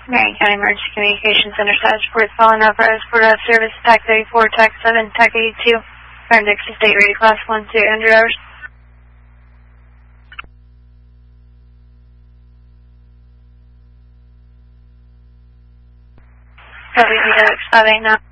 Marion County Emergency Communications Center status report following authorized report out of service, TAC 34, TAC 7, TAC 82, Fire Dixie State rated class 1 to 800 hours. Copy, 589.